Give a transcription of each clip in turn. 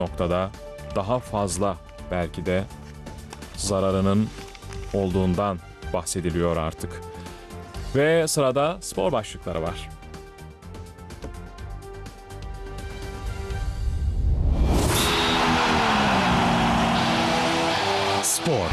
noktada daha fazla belki de zararının olduğundan bahsediliyor artık. Ve sırada spor başlıkları var. Spor.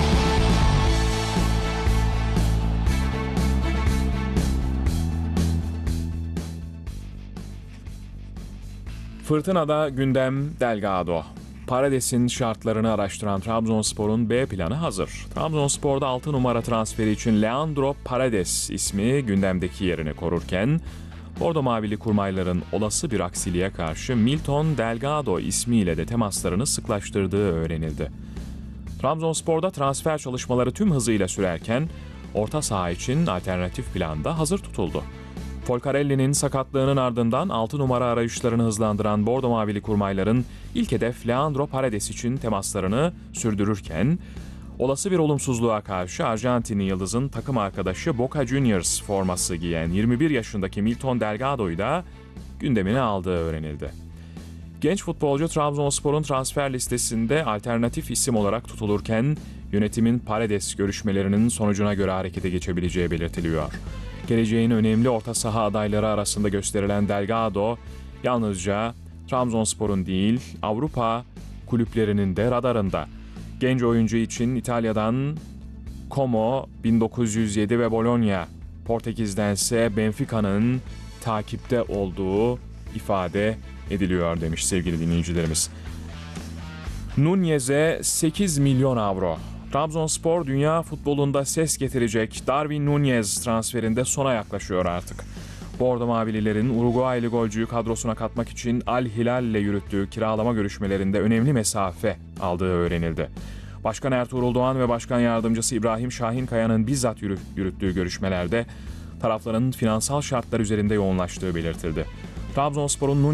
Fırtınada gündem Delgado. Parades'in şartlarını araştıran Trabzonspor'un B planı hazır. Trabzonspor'da 6 numara transferi için Leandro Paredes ismi gündemdeki yerini korurken, Bordo Mavili kurmayların olası bir aksiliğe karşı Milton Delgado ismiyle de temaslarını sıklaştırdığı öğrenildi. Trabzonspor'da transfer çalışmaları tüm hızıyla sürerken, orta saha için alternatif planda hazır tutuldu. Folcarelli'nin sakatlığının ardından 6 numara arayışlarını hızlandıran Bordo Mavili kurmayların ilk hedef Leandro Paredes için temaslarını sürdürürken, olası bir olumsuzluğa karşı Arjantinli yıldızın takım arkadaşı Boca Juniors forması giyen 21 yaşındaki Milton Delgado'yu da gündemine aldığı öğrenildi. Genç futbolcu Trabzonspor'un transfer listesinde alternatif isim olarak tutulurken, yönetimin Paredes görüşmelerinin sonucuna göre harekete geçebileceği belirtiliyor. Geleceğin önemli orta saha adayları arasında gösterilen Delgado, yalnızca Trabzonspor'un değil, Avrupa kulüplerinin de radarında. Genç oyuncu için İtalya'dan Como 1907 ve Bologna, Portekiz'dense Benfica'nın takipte olduğu ifade ediliyor demiş sevgili dinleyicilerimiz. Nunez'e 8 milyon avro. Trabzonspor dünya futbolunda ses getirecek Darwin Nunez transferinde sona yaklaşıyor artık. Bordo Mavililerin Uruguaylı golcüyü kadrosuna katmak için Al Hilal ile yürüttüğü kiralama görüşmelerinde önemli mesafe aldığı öğrenildi. Başkan Ertuğrul Doğan ve Başkan Yardımcısı İbrahim Şahinkaya'nın bizzat yürüttüğü görüşmelerde tarafların finansal şartlar üzerinde yoğunlaştığı belirtildi. Trabzonspor'un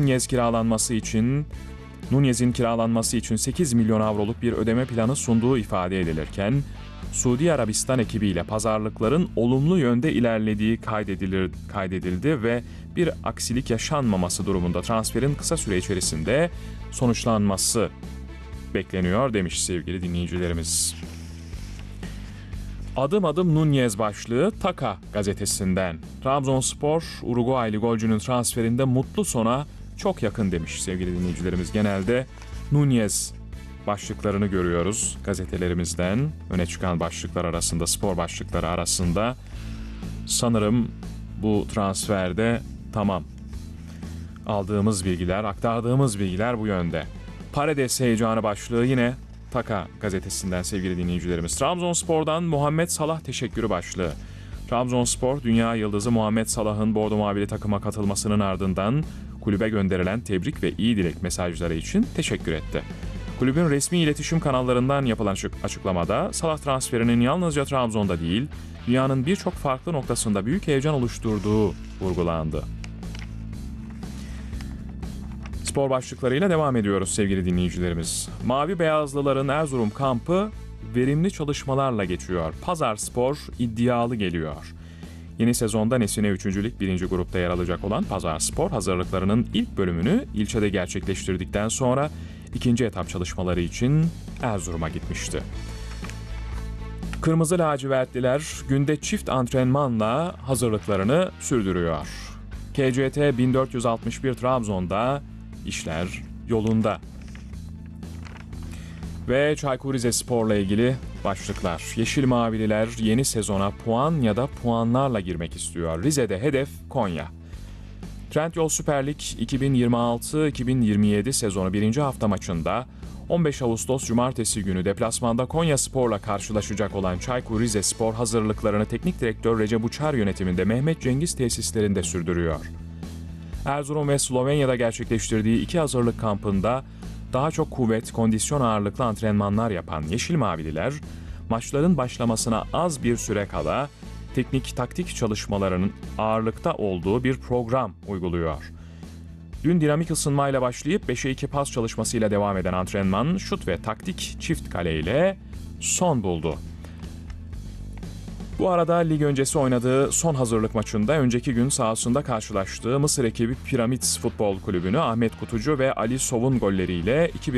Nunez'in kiralanması için 8 milyon avroluk bir ödeme planı sunduğu ifade edilirken, Suudi Arabistan ekibiyle pazarlıkların olumlu yönde ilerlediği kaydedildi ve bir aksilik yaşanmaması durumunda transferin kısa süre içerisinde sonuçlanması bekleniyor demiş sevgili dinleyicilerimiz. Adım adım Nunez başlığı Taka gazetesinden. Trabzonspor, Uruguaylı golcünün transferinde mutlu sona çok yakın demiş sevgili dinleyicilerimiz. Genelde Nunez başlıklarını görüyoruz gazetelerimizden. Öne çıkan başlıklar arasında, spor başlıkları arasında. Sanırım bu transferde tamam. Aktardığımız bilgiler bu yönde. Paredes heyecanı başlığı yine Taka gazetesinden sevgili dinleyicilerimiz. Trabzonspor'dan Muhammed Salah teşekkürü başlığı. Trabzonspor, dünya yıldızı Muhammed Salah'ın Bordo Mavili takıma katılmasının ardından kulübe gönderilen tebrik ve iyi dilek mesajları için teşekkür etti. Kulübün resmi iletişim kanallarından yapılan açıklamada Salah transferinin yalnızca Trabzon'da değil, dünyanın birçok farklı noktasında büyük heyecan oluşturduğu vurgulandı. Spor başlıklarıyla devam ediyoruz sevgili dinleyicilerimiz. Mavi Beyazlıların Erzurum kampı verimli çalışmalarla geçiyor. Pazarspor iddialı geliyor. Yeni sezonda Nesine 3. Lig 1. grupta yer alacak olan Pazarspor hazırlıklarının ilk bölümünü ilçede gerçekleştirdikten sonra ikinci etap çalışmaları için Erzurum'a gitmişti. Kırmızı lacivertliler günde çift antrenmanla hazırlıklarını sürdürüyor. KCT 1461 Trabzon'da işler yolunda. Ve Çaykur Rizespor'la ilgili başlıklar. Yeşil Mavililer yeni sezona puan ya da puanlarla girmek istiyor. Rize'de hedef Konya. Trendyol Süper Lig 2026-2027 sezonu 1. hafta maçında 15 Ağustos Cumartesi günü deplasmanda Konyaspor'la karşılaşacak olan Çaykur Rizespor hazırlıklarını Teknik Direktör Recep Uçar yönetiminde Mehmet Cengiz tesislerinde sürdürüyor. Erzurum ve Slovenya'da gerçekleştirdiği iki hazırlık kampında daha çok kuvvet, kondisyon ağırlıklı antrenmanlar yapan Yeşil Mavililer, maçların başlamasına az bir süre kala teknik taktik çalışmalarının ağırlıkta olduğu bir program uyguluyor. Dün dinamik ısınmayla başlayıp 5'e 2 pas çalışmasıyla devam eden antrenman, şut ve taktik çift kale ile son buldu. Bu arada lig öncesi oynadığı son hazırlık maçında önceki gün sahasında karşılaştığı Mısır ekibi Pyramids Futbol Kulübü'nü Ahmet Kutucu ve Ali Sov'un golleriyle 2-1